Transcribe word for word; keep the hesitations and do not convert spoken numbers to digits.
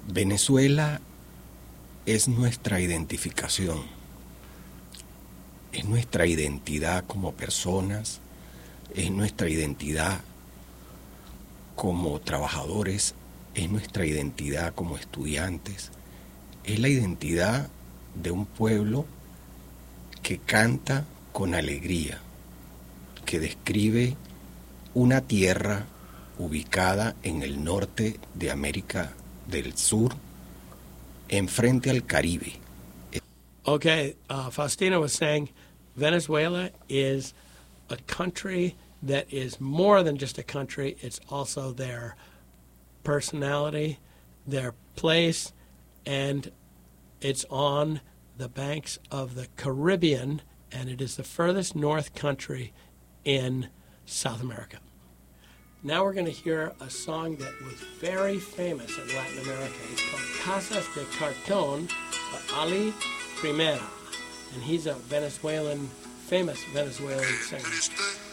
Venezuela es nuestra identificación, es nuestra identidad como personas, es nuestra identidad como trabajadores, es nuestra identidad como estudiantes, es la identidad de un pueblo que canta con alegría, que describe una tierra ubicada en el norte de América del Sur, enfrente al Caribe. Okay, uh, Faustina was saying Venezuela is a country that is more than just a country. It's also their personality, their place, and it's on the banks of the Caribbean, and it is the furthest north country in South America. Now we're going to hear a song that was very famous in Latin America. It's called Casas de Cartón by Ali Primera, and he's a Venezuelan, famous Venezuelan singer.